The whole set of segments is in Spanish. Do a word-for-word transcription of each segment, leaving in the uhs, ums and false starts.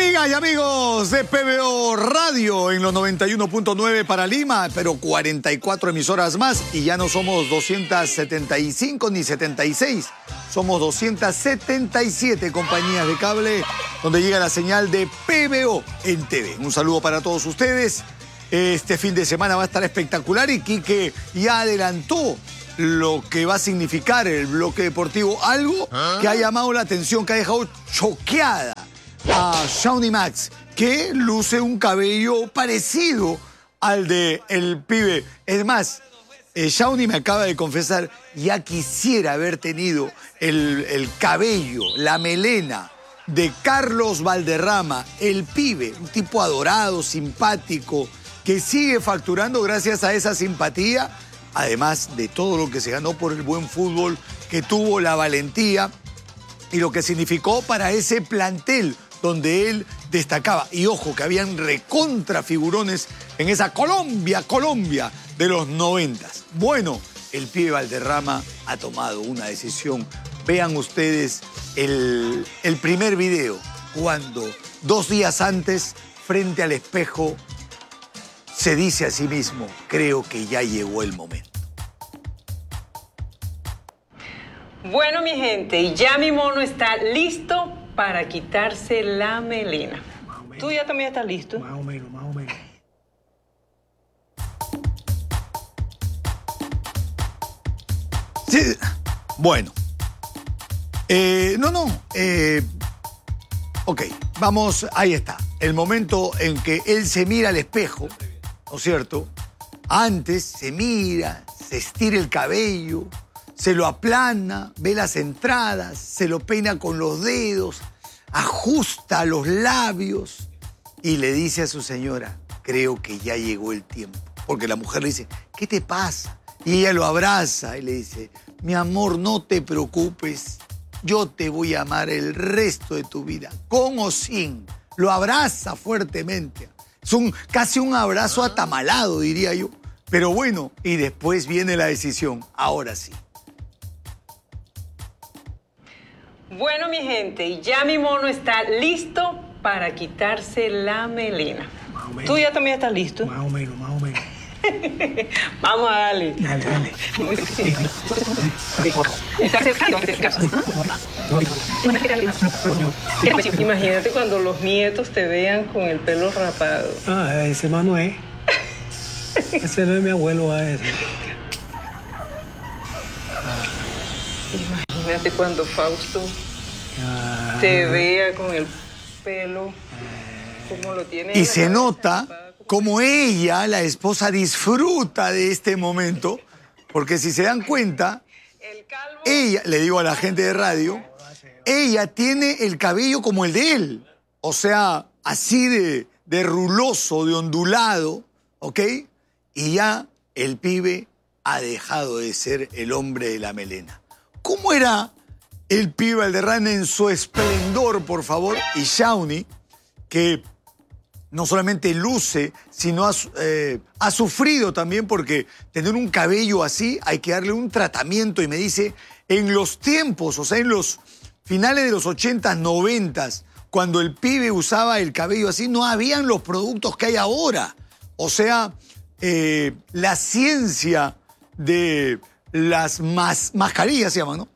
Amigas y amigos de P B O Radio en los noventa y uno punto nueve para Lima, pero cuarenta y cuatro emisoras más y ya no somos doscientas setenta y cinco ni setenta y seis, somos doscientas setenta y siete compañías de cable donde llega la señal de P B O en T V. Un saludo para todos ustedes. Este fin de semana va a estar espectacular y Quique ya adelantó lo que va a significar el bloque deportivo, algo que ha llamado la atención, que ha dejado choqueada a Shawnee Max, que luce un cabello parecido al de el pibe. Es más, eh, Shawnee me acaba de confesar, ya quisiera haber tenido el, el cabello, la melena de Carlos Valderrama, el pibe, un tipo adorado, simpático, que sigue facturando gracias a esa simpatía, además de todo lo que se ganó por el buen fútbol, que tuvo la valentía y lo que significó para ese plantel donde él destacaba. Y ojo, que habían recontrafigurones en esa Colombia, Colombia de los noventas. Bueno, el pibe Valderrama ha tomado una decisión. Vean ustedes el, el primer video, cuando dos días antes, frente al espejo, se dice a sí mismo, creo que ya llegó el momento. Bueno, mi gente, ya mi mono está listo para quitarse la melena. ¿Tú ya también estás listo? Más o menos, más o menos. Sí, bueno. Eh, no, no. Eh, ok, vamos, ahí está. El momento en que él se mira al espejo, ¿no es cierto? Antes se mira, se estira el cabello, se lo aplana, ve las entradas, se lo peina con los dedos, ajusta los labios y le dice a su señora, creo que ya llegó el tiempo. Porque la mujer le dice, ¿qué te pasa? Y ella lo abraza y le dice, mi amor, no te preocupes, yo te voy a amar el resto de tu vida, con o sin. Lo abraza fuertemente. Es un, casi un abrazo atamalado, diría yo. Pero bueno, y después viene la decisión, ahora sí. Bueno, mi gente, ya mi mono está listo para quitarse la melena. Más o menos. ¿Tú ya también estás listo? Más o menos, más o menos. Vamos a darle. Dale, dale. Imagínate cuando los nietos te vean con el pelo rapado. Ah, ese más no es. Ese no es mi abuelo, a ese. Imagínate cuando Fausto Ah, te vea con el pelo como lo tiene. Y se nota como ella, la esposa, disfruta de este momento, porque si se dan cuenta, ella, le digo a la gente de radio, ella tiene el cabello como el de él, o sea, así de, de ruloso, de ondulado, ¿ok? Y ya el pibe ha dejado de ser el hombre de la melena. ¿Cómo era el pibe Valderrama en su esplendor, por favor? Y Shawnee, que no solamente luce, sino ha, eh, ha sufrido también, porque tener un cabello así hay que darle un tratamiento. Y me dice, en los tiempos, o sea, en los finales de los ochentas, noventas, cuando el pibe usaba el cabello así, no habían los productos que hay ahora. O sea, eh, la ciencia de las mas mascarillas se llaman, ¿no?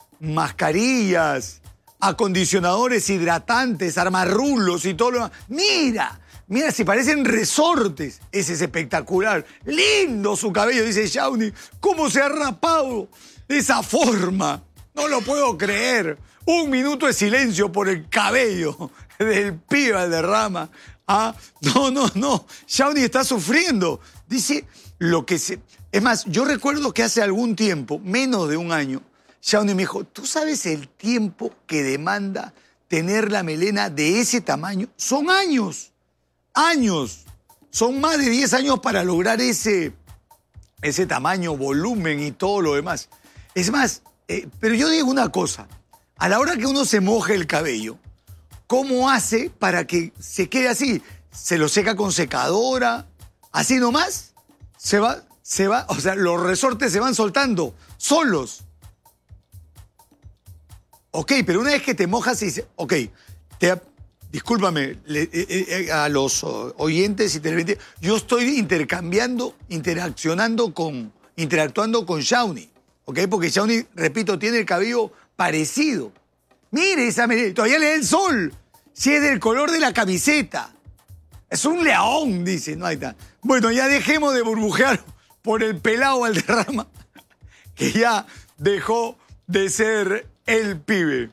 Mascarillas, acondicionadores hidratantes, armarrulos y todo lo demás. Mira, mira, si parecen resortes. Ese es espectacular. Lindo su cabello, dice Shawnee. ¿Cómo se ha rapado de esa forma? No lo puedo creer. Un minuto de silencio por el cabello del pibe Valderrama. Ah, no, no, no. Shawnee está sufriendo. Dice lo que se... Es más, yo recuerdo que hace algún tiempo, menos de un año, Shawnee me dijo, ¿tú sabes el tiempo que demanda tener la melena de ese tamaño? Son años, años. Son más de diez años para lograr ese, ese tamaño, volumen y todo lo demás. Es más, eh, pero yo digo una cosa. A la hora que uno se moja el cabello, ¿cómo hace para que se quede así? ¿Se lo seca con secadora? ¿Así nomás? Se va, se va, o sea, los resortes se van soltando solos. Ok, pero una vez que te mojas y dices, ok, te, discúlpame, le, eh, eh, a los oyentes y televidentes, yo estoy intercambiando, interaccionando con, interactuando con Shawnee, ¿ok? Porque Shawnee, repito, tiene el cabello parecido. Mire esa melena, todavía le da el sol, si es del color de la camiseta. Es un león, dice, no, ahí está. Bueno, ya dejemos de burbujear por el pelado Valderrama, que ya dejó de ser el pibe.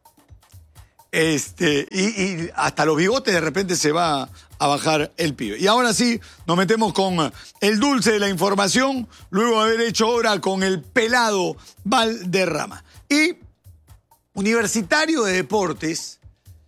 Este, y, y hasta los bigotes de repente se va a bajar el pibe. Y ahora sí, nos metemos con el dulce de la información, luego de haber hecho hora con el pelado Valderrama. Y Universitario de Deportes,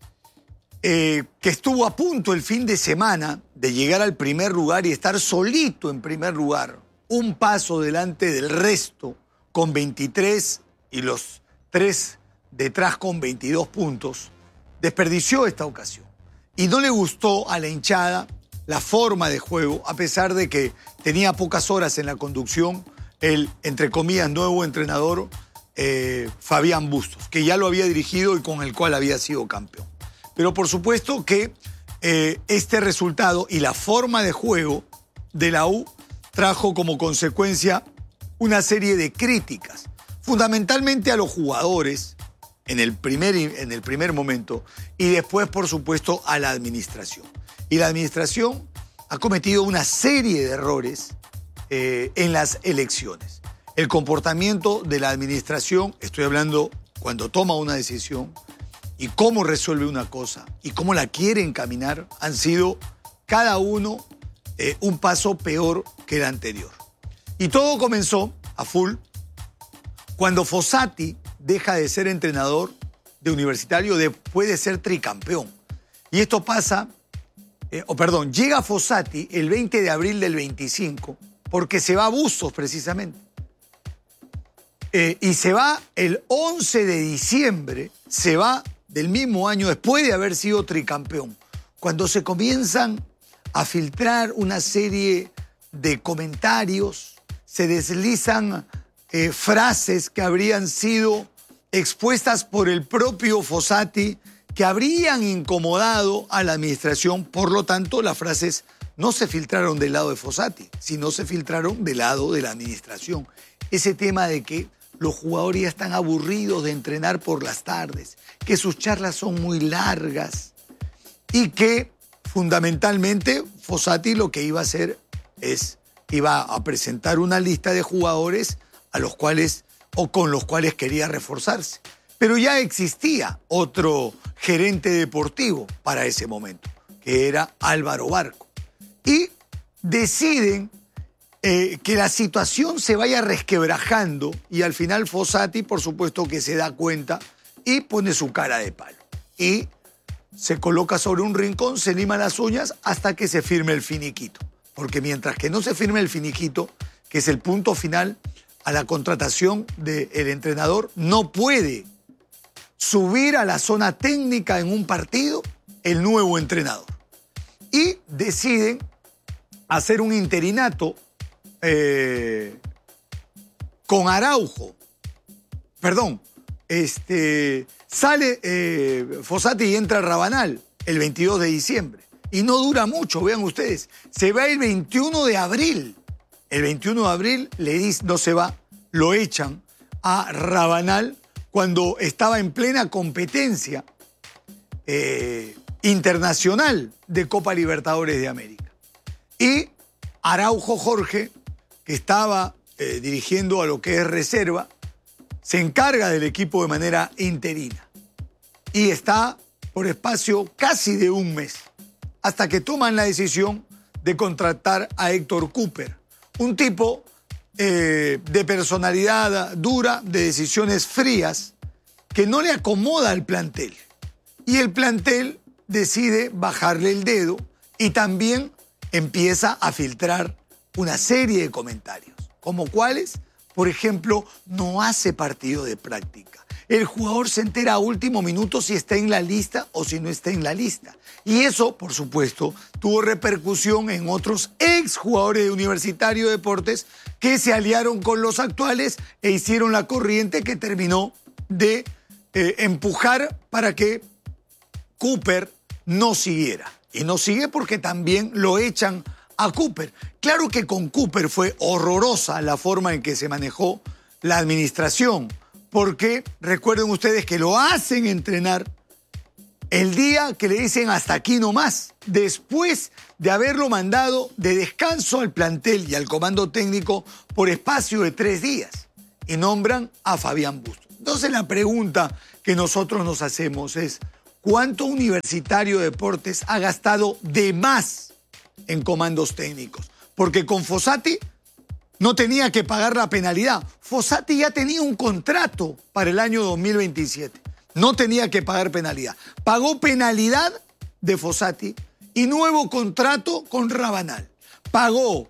eh, que estuvo a punto el fin de semana de llegar al primer lugar y estar solito en primer lugar, un paso delante del resto con veintitrés y los tres detrás con veintidós puntos, desperdició esta ocasión. Y no le gustó a la hinchada la forma de juego, a pesar de que tenía pocas horas en la conducción el, entre comillas, nuevo entrenador eh, Fabián Bustos, que ya lo había dirigido y con el cual había sido campeón. Pero por supuesto que eh, este resultado y la forma de juego de la U trajo como consecuencia una serie de críticas, fundamentalmente a los jugadores en el primer, en el primer momento y después, por supuesto, a la administración. Y la administración ha cometido una serie de errores eh, en las elecciones. El comportamiento de la administración, estoy hablando cuando toma una decisión, y cómo resuelve una cosa y cómo la quiere encaminar, han sido cada uno eh, un paso peor que el anterior. Y todo comenzó a full cuando Fossati deja de ser entrenador de Universitario después de ser tricampeón. Y esto pasa, eh, o perdón, llega Fossati el veinte de abril del veinticinco, porque se va a Bustos precisamente. Eh, y se va el once de diciembre, se va del mismo año después de haber sido tricampeón, cuando se comienzan a filtrar una serie de comentarios, se deslizan eh, frases que habrían sido expuestas por el propio Fossati, que habrían incomodado a la administración. Por lo tanto, las frases no se filtraron del lado de Fossati, sino se filtraron del lado de la administración. Ese tema de que los jugadores ya están aburridos de entrenar por las tardes, que sus charlas son muy largas y que fundamentalmente Fossati lo que iba a hacer es, iba a presentar una lista de jugadores a los cuales o con los cuales quería reforzarse. Pero ya existía otro gerente deportivo para ese momento, que era Álvaro Barco. Y deciden eh, que la situación se vaya resquebrajando y al final Fossati, por supuesto, que se da cuenta y pone su cara de palo. Y se coloca sobre un rincón, se lima las uñas hasta que se firme el finiquito. Porque mientras que no se firme el finiquito, que es el punto final a la contratación del entrenador, no puede subir a la zona técnica en un partido el nuevo entrenador. Y deciden hacer un interinato eh, con Araujo. Perdón, este, sale eh, Fossati y entra Rabanal el veintidós de diciembre. Y no dura mucho, vean ustedes. Se va el veintiuno de abril. El veintiuno de abril le dice, no se va, lo echan a Rabanal cuando estaba en plena competencia eh, internacional de Copa Libertadores de América. Y Araujo Jorge, que estaba eh, dirigiendo a lo que es reserva, se encarga del equipo de manera interina. Y está por espacio casi de un mes, hasta que toman la decisión de contratar a Héctor Cooper, un tipo eh, de personalidad dura, de decisiones frías, que no le acomoda al plantel. Y el plantel decide bajarle el dedo y también empieza a filtrar una serie de comentarios, como cuáles, por ejemplo, no hace partido de práctica. El jugador se entera a último minuto si está en la lista o si no está en la lista. Y eso, por supuesto, tuvo repercusión en otros exjugadores de Universitario de Deportes que se aliaron con los actuales e hicieron la corriente que terminó de eh, empujar para que Cooper no siguiera. Y no sigue porque también lo echan a Cooper. Claro que con Cooper fue horrorosa la forma en que se manejó la administración, porque recuerden ustedes que lo hacen entrenar el día que le dicen hasta aquí nomás, después de haberlo mandado de descanso al plantel y al comando técnico por espacio de tres días, y nombran a Fabián Bustos. Entonces la pregunta que nosotros nos hacemos es, ¿cuánto Universitario de Deportes ha gastado de más en comandos técnicos? Porque con Fossati no tenía que pagar la penalidad. Fossati ya tenía un contrato para el año dos mil veintisiete. No tenía que pagar penalidad. Pagó penalidad de Fossati y nuevo contrato con Rabanal. Pagó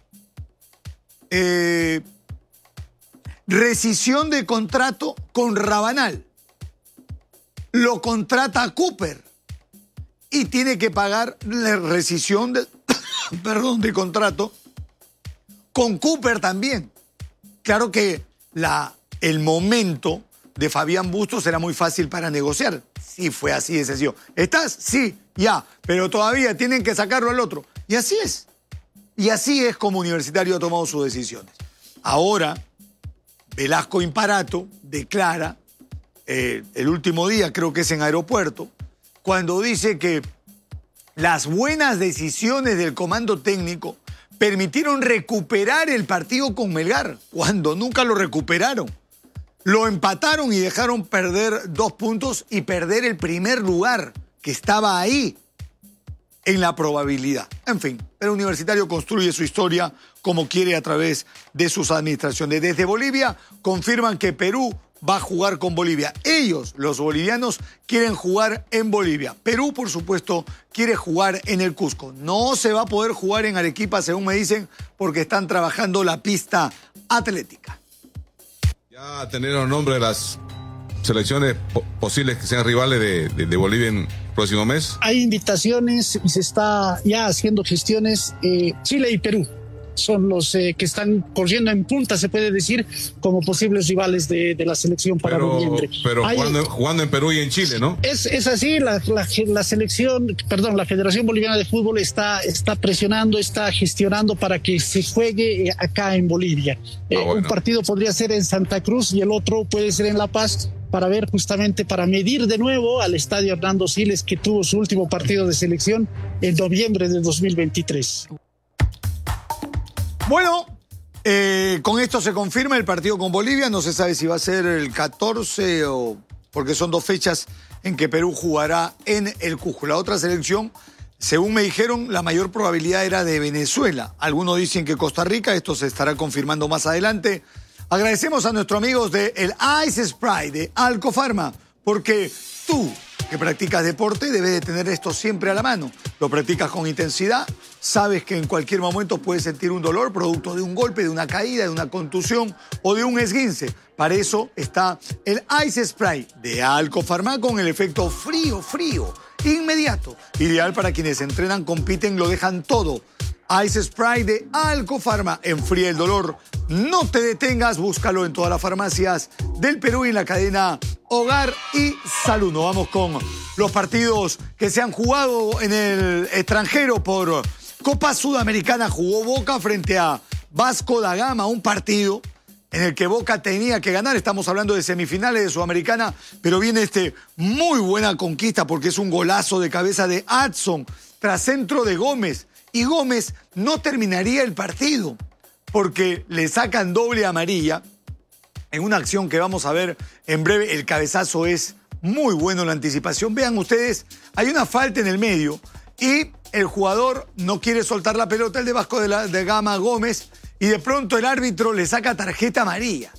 eh, rescisión de contrato con Rabanal. Lo contrata a Cooper y tiene que pagar la rescisión de, perdón, de contrato con Cooper también. Claro que la, el momento de Fabián Bustos era muy fácil para negociar. Sí, fue así de sencillo. ¿Estás? Sí, ya, pero todavía tienen que sacarlo al otro. Y así es. Y así es como Universitario ha tomado sus decisiones. Ahora, Velasco Imparato declara, eh, el último día, creo que es en Aeropuerto, cuando dice que las buenas decisiones del comando técnico permitieron recuperar el partido con Melgar, cuando nunca lo recuperaron. Lo empataron y dejaron perder dos puntos y perder el primer lugar, que estaba ahí en la probabilidad. En fin, el Universitario construye su historia como quiere a través de sus administraciones. Desde Bolivia confirman que Perú va a jugar con Bolivia. Ellos, los bolivianos, quieren jugar en Bolivia. Perú, por supuesto, quiere jugar en el Cusco. No se va a poder jugar en Arequipa, según me dicen, porque están trabajando la pista atlética. Ya tener el nombre de las selecciones po posibles que sean rivales de, de, de Bolivia en el próximo mes. Hay invitaciones y se está ya haciendo gestiones. Eh, Chile y Perú son los eh, que están corriendo en punta, se puede decir, como posibles rivales de, de la selección para pero, noviembre. Pero Hay, jugando, jugando en Perú y en Chile, ¿no? Es, es así, la, la, la selección, perdón, la Federación Boliviana de Fútbol está, está presionando, está gestionando para que se juegue acá en Bolivia. Eh, ah, bueno. Un partido podría ser en Santa Cruz y el otro puede ser en La Paz, para ver justamente, para medir de nuevo al estadio Hernando Siles, que tuvo su último partido de selección en noviembre de dos mil veintitrés. Bueno, eh, con esto se confirma el partido con Bolivia. No se sabe si va a ser el catorce o... porque son dos fechas en que Perú jugará en el Cusco. La otra selección, según me dijeron, la mayor probabilidad era de Venezuela. Algunos dicen que Costa Rica, esto se estará confirmando más adelante. Agradecemos a nuestros amigos de el Ice Spray de Alcofarma, porque tú, que practicas deporte, debes de tener esto siempre a la mano. Lo practicas con intensidad, sabes que en cualquier momento puedes sentir un dolor producto de un golpe, de una caída, de una contusión o de un esguince. Para eso está el Ice Spray de Alcofarma con el efecto frío, frío, inmediato. Ideal para quienes entrenan, compiten, lo dejan todo. Ice Spray de Alcofarma enfría el dolor. No te detengas, búscalo en todas las farmacias del Perú y en la cadena Hogar y Salud. Nos vamos con los partidos que se han jugado en el extranjero por Copa Sudamericana. Jugó Boca frente a Vasco da Gama, un partido en el que Boca tenía que ganar. Estamos hablando de semifinales de Sudamericana, pero viene este muy buena conquista porque es un golazo de cabeza de Adson tras centro de Gómez. Y Gómez no terminaría el partido porque le sacan doble amarilla en una acción que vamos a ver en breve. El cabezazo es muy bueno, la anticipación. Vean ustedes, hay una falta en el medio y el jugador no quiere soltar la pelota, el de Vasco de, la, de Gama, Gómez, y de pronto el árbitro le saca tarjeta amarilla.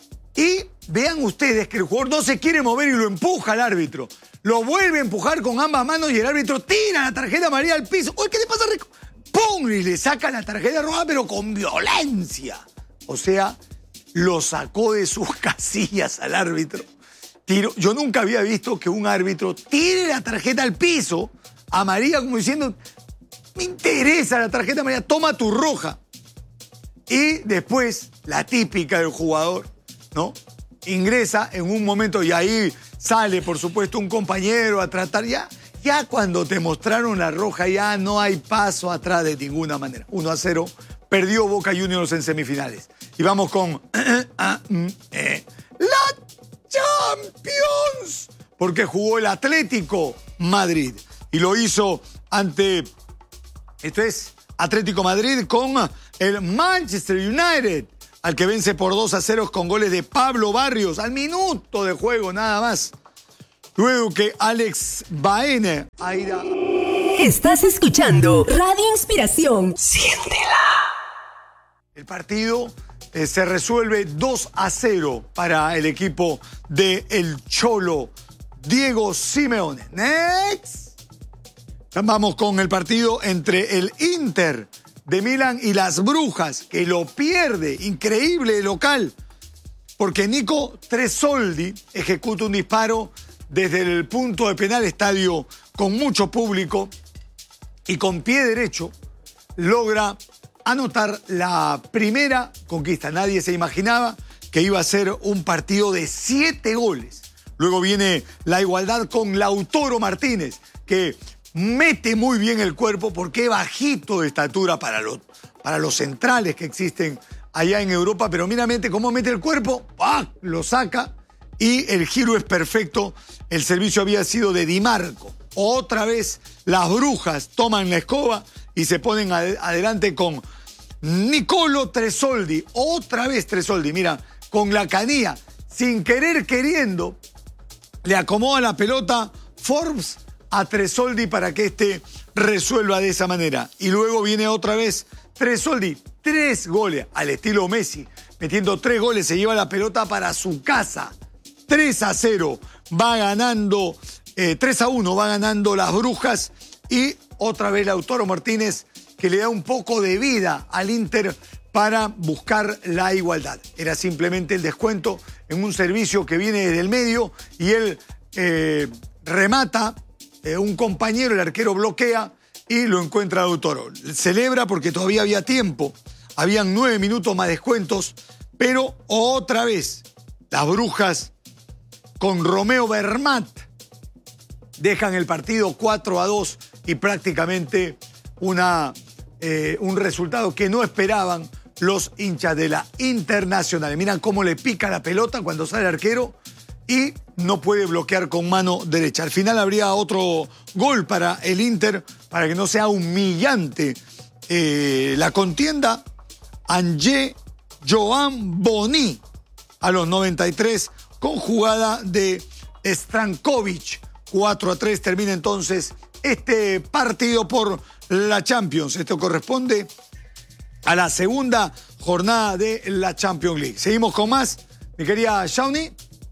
Y vean ustedes que el jugador no se quiere mover y lo empuja al árbitro. Lo vuelve a empujar con ambas manos y el árbitro tira la tarjeta amarilla al piso. ¡Uy, qué te pasa, Rico! ¡Pum! Y le saca la tarjeta roja, pero con violencia. O sea, lo sacó de sus casillas al árbitro. Tiro. Yo nunca había visto que un árbitro tire la tarjeta al piso, amarilla, como diciendo, me interesa la tarjeta amarilla, toma tu roja. Y después, la típica del jugador, ¿no? Ingresa en un momento y ahí sale, por supuesto, un compañero a tratar ya. Ya cuando te mostraron la roja, ya no hay paso atrás de ninguna manera. uno a cero, perdió Boca Juniors en semifinales. Y vamos con la Champions, porque jugó el Atlético Madrid y lo hizo ante, esto es Atlético Madrid con el Manchester United, al que vence por dos a cero con goles de Pablo Barrios al minuto de juego nada más. Luego que Alex Baena ha ido... Estás escuchando Radio Inspiración. Siéntela. El partido eh, se resuelve dos a cero para el equipo de El Cholo Diego Simeone. Next. Vamos con el partido entre el Inter de Milán y las Brujas, que lo pierde, increíble local, porque Nico Tresoldi ejecuta un disparo desde el punto de penal, estadio con mucho público, y con pie derecho logra anotar la primera conquista. Nadie se imaginaba que iba a ser un partido de siete goles. Luego viene la igualdad con Lautaro Martínez, que mete muy bien el cuerpo porque es bajito de estatura para los, para los centrales que existen allá en Europa, pero míramente cómo mete el cuerpo, ¡ah!, lo saca y el giro es perfecto. El servicio había sido de Di Marco. Otra vez las Brujas toman la escoba y se ponen ad- adelante con Nicolo Tresoldi. Otra vez Tresoldi, mira, con la canilla, sin querer queriendo, le acomoda la pelota Forbes a Tresoldi para que este resuelva de esa manera. Y luego viene otra vez Tresoldi, tres goles al estilo Messi, metiendo tres goles, se lleva la pelota para su casa. tres a cero, va ganando, eh, tres a uno, va ganando las Brujas, y otra vez Lautaro Martínez, que le da un poco de vida al Inter para buscar la igualdad. Era simplemente el descuento en un servicio que viene desde el medio y él eh, remata, eh, un compañero, el arquero bloquea y lo encuentra Lautaro. Celebra porque todavía había tiempo, habían nueve minutos más descuentos, pero otra vez las Brujas con Romeo Vermat dejan el partido cuatro a dos y prácticamente una, eh, un resultado que no esperaban los hinchas de la Internacional. Miran cómo le pica la pelota cuando sale el arquero y no puede bloquear con mano derecha. Al final habría otro gol para el Inter para que no sea humillante eh, la contienda. Angé Joan Boni a los noventa y tres con jugada de Strankovic. cuatro a tres termina entonces este partido por la Champions. Esto corresponde a la segunda jornada de la Champions League. Seguimos con más, mi querida Shawnee.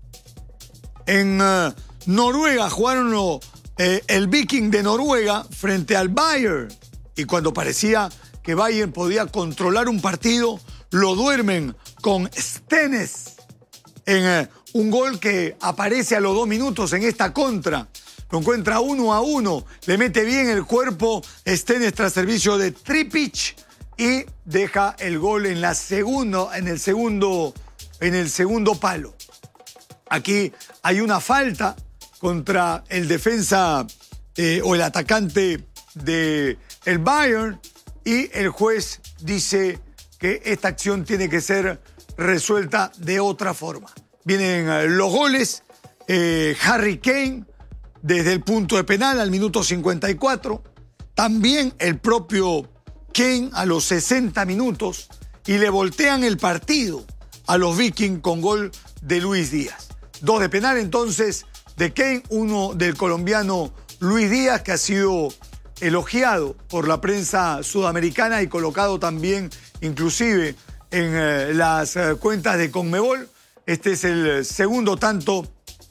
En uh, Noruega jugaron lo, eh, el Viking de Noruega frente al Bayern. Y cuando parecía que Bayern podía controlar un partido, lo duermen con Stennes en eh, un gol que aparece a los dos minutos en esta contra. Lo encuentra uno a uno, le mete bien el cuerpo Stennes tras servicio de Tripic y deja el gol en, la segundo, en, el, segundo, en el segundo palo. Aquí hay una falta contra el defensa eh, o el atacante del Bayern y el juez dice que esta acción tiene que ser resuelta de otra forma. Vienen eh, los goles, eh, Harry Kane desde el punto de penal al minuto cincuenta y cuatro, también el propio Kane a los sesenta minutos y le voltean el partido a los Vikings con gol de Luis Díaz. Dos de penal entonces de Kane, uno del colombiano Luis Díaz, que ha sido elogiado por la prensa sudamericana y colocado también inclusive en eh, las eh, cuentas de Conmebol. Este es el segundo tanto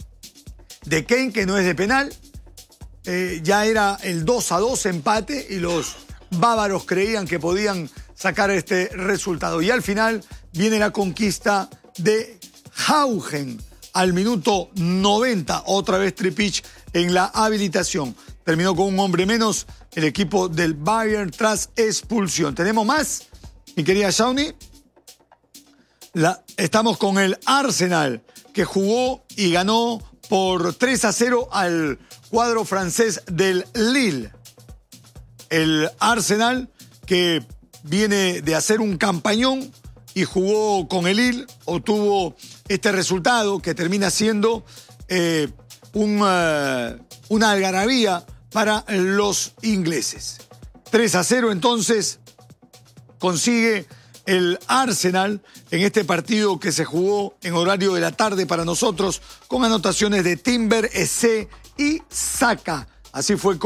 de Kane, que no es de penal. Eh, ya era el dos a dos empate y los bávaros creían que podían sacar este resultado. Y al final viene la conquista de Haugen al minuto noventa. Otra vez Tripic en la habilitación. Terminó con un hombre menos el equipo del Bayern tras expulsión. ¿Tenemos más, mi querida Shawnee? La, estamos con el Arsenal, que jugó y ganó por tres a cero al cuadro francés del Lille. El Arsenal, que viene de hacer un campañón y jugó con el Lille, obtuvo este resultado que termina siendo eh, un, uh, una algarabía para los ingleses. tres a cero entonces consigue el Arsenal en este partido que se jugó en horario de la tarde para nosotros, con anotaciones de Timber, Eze y Saka. Así fue